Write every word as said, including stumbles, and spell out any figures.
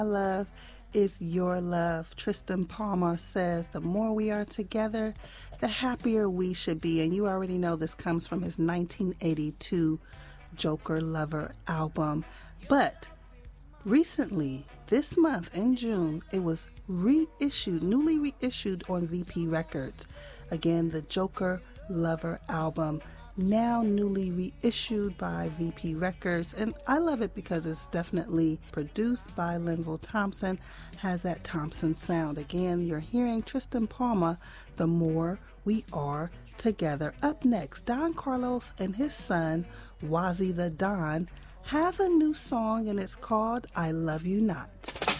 love is your love. Tristan Palmer says the more we are together, the happier we should be. And you already know this comes from his nineteen eighty-two Joker Lover album. But recently, this month in June, it was reissued, newly reissued on V P Records. Again, the Joker Lover album, now newly reissued by V P Records. And I love it because it's definitely produced by Linval Thompson, has that Thompson sound. Again, you're hearing Tristan Palmer, The More We Are Together. Up next, Don Carlos and his son, Wazzy the Don, has a new song and it's called I Love You Not.